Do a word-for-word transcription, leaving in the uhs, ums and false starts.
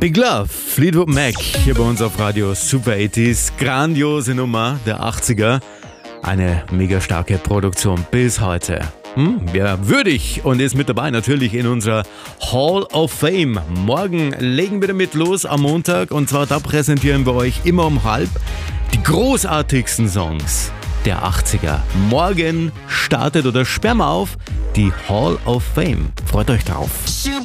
Big Love, Fleetwood Mac, hier bei uns auf Radio Super achtziger. Grandiose Nummer der achtziger. Eine mega starke Produktion bis heute. Hm, ja, würdig und ist mit dabei natürlich in unserer Hall of Fame. Morgen legen wir damit los am Montag und zwar da präsentieren wir euch immer um halb die großartigsten Songs der achtziger. Morgen startet oder sperren wir auf die Hall of Fame. Freut euch drauf.